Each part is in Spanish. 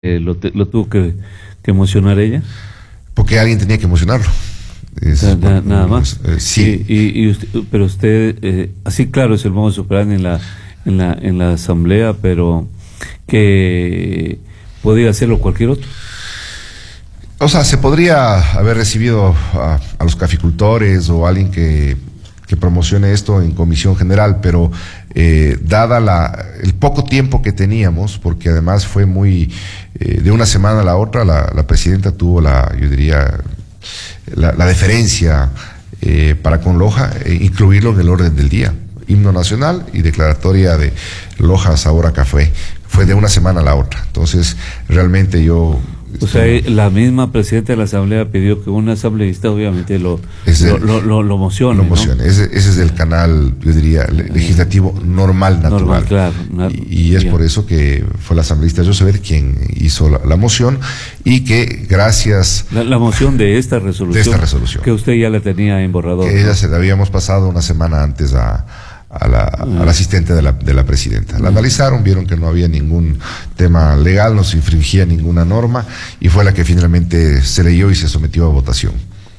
lo tuvo que emocionar ella. Porque alguien tenía que emocionarlo. Nada más. Sí. Pero usted, así claro, es el modo operandi en la asamblea, pero que podía hacerlo cualquier otro. O sea, se podría haber recibido a los caficultores o alguien que promocione esto en comisión general, pero dada el poco tiempo que teníamos, porque además fue muy de una semana a la otra, la presidenta tuvo yo diría, la deferencia para con Loja incluirlo en el orden del día. Himno nacional y declaratoria de Loja Sabor Café. Fue de una semana a la otra. Entonces, realmente yo... O sea, la misma presidenta de la asamblea pidió que un asambleísta obviamente lo emocione. Lo emocione, ¿no? Ese es el canal, yo diría, legislativo natural. Normal, claro. Y es por eso que fue la asambleísta Joseph quien hizo la moción y que gracias... La moción de esta resolución. De esta resolución. Que usted ya la tenía en borrador. Que ella se la habíamos pasado una semana antes al asistente de la presidenta. La analizaron, vieron que no había ningún tema legal, no se infringía ninguna norma y fue la que finalmente se leyó y se sometió a votación.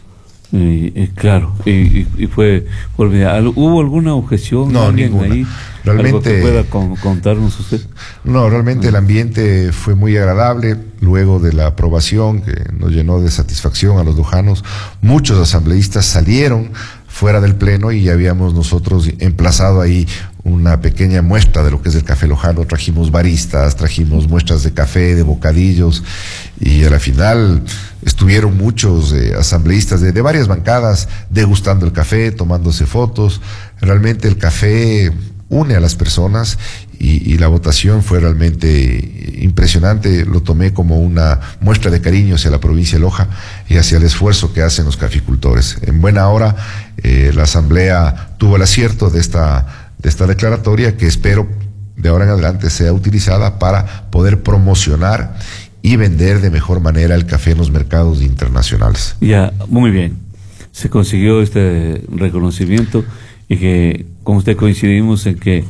Claro, y fue formidable. ¿Hubo alguna objeción? No, ninguna. Ahí? Realmente, ¿Algo que pueda contarnos usted? No, realmente el ambiente fue muy agradable luego de la aprobación que nos llenó de satisfacción a los lojanos. Muchos asambleístas salieron fuera del pleno y habíamos nosotros emplazado ahí una pequeña muestra de lo que es el café lojano. Trajimos baristas, trajimos muestras de café, de bocadillos y a la final estuvieron muchos asambleístas de varias bancadas degustando el café, tomándose fotos. Realmente el café une a las personas y la votación fue realmente impresionante. Lo tomé como una muestra de cariño hacia la provincia de Loja y hacia el esfuerzo que hacen los caficultores. En buena hora la asamblea tuvo el acierto de esta declaratoria que espero de ahora en adelante sea utilizada para poder promocionar y vender de mejor manera el café en los mercados internacionales. Ya, muy bien. Se consiguió este reconocimiento y que con usted coincidimos en que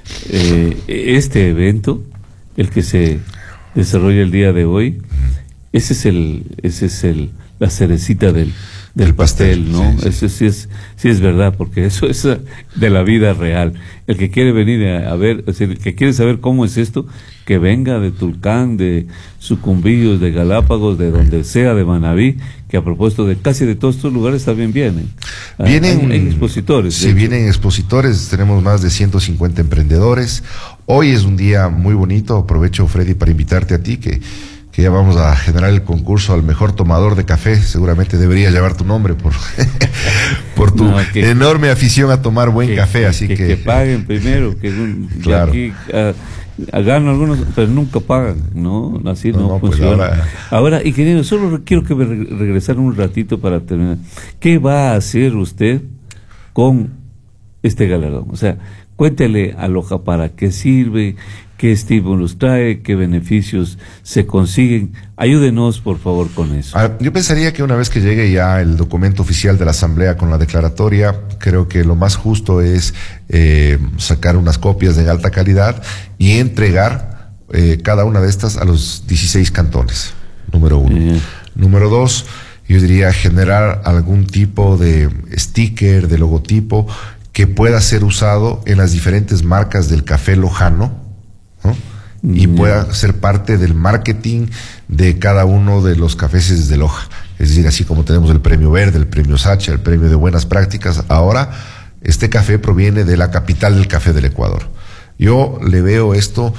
este evento, el que se desarrolla el día de hoy, ese es la cerecita del pastel, ¿no? Sí. Eso sí es verdad, porque eso es de la vida real. El que quiere venir a ver, es decir, el que quiere saber cómo es esto, que venga de Tulcán, de Sucumbíos, de Galápagos, de donde sea, de Manabí, que a propósito de casi de todos estos lugares también vienen. Vienen expositores. Sí, vienen expositores, tenemos más de 150 emprendedores. Hoy es un día muy bonito, aprovecho, Freddy, para invitarte a ti, que ya vamos a generar el concurso al mejor tomador de café. Seguramente debería llevar tu nombre por tu enorme afición a tomar buen café, así que paguen primero, claro. Aquí hagan algunos, pero nunca pagan, ¿no? Así no funciona. Pues ahora, ingeniero, solo quiero que me regresar un ratito para terminar. ¿Qué va a hacer usted con este galardón? O sea, cuéntele a Loja para qué sirve, qué estímulos trae, qué beneficios se consiguen. Ayúdenos, por favor, con eso. Yo pensaría que una vez que llegue ya el documento oficial de la Asamblea con la declaratoria, creo que lo más justo es sacar unas copias de alta calidad y entregar cada una de estas a los 16 cantones, número 1. Número 2, yo diría generar algún tipo de sticker, de logotipo, que pueda ser usado en las diferentes marcas del café lojano, ¿no? Y pueda ser parte del marketing de cada uno de los cafés de Loja. Es decir, así como tenemos el premio verde, el premio Sacha, el premio de buenas prácticas, ahora este café proviene de la capital del café del Ecuador. Yo le veo esto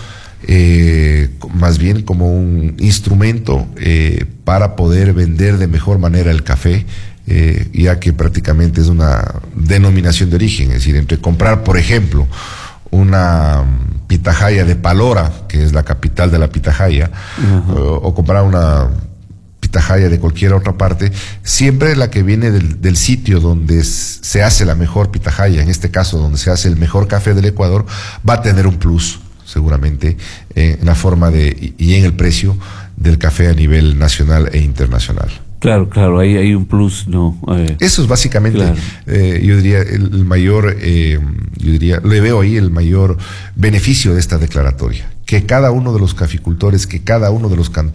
más bien como un instrumento para poder vender de mejor manera el café, ya que prácticamente es una denominación de origen. Es decir, entre comprar, por ejemplo, una pitahaya de Palora, que es la capital de la pitahaya, o comprar una pitahaya de cualquier otra parte, siempre la que viene del sitio donde se hace la mejor pitahaya, en este caso donde se hace el mejor café del Ecuador, va a tener un plus seguramente en la forma y en el precio del café a nivel nacional e internacional. Claro, ahí hay un plus, ¿no? Eso es básicamente, claro. Yo diría, el mayor, le veo ahí el mayor beneficio de esta declaratoria, que cada uno de los caficultores, que cada uno de los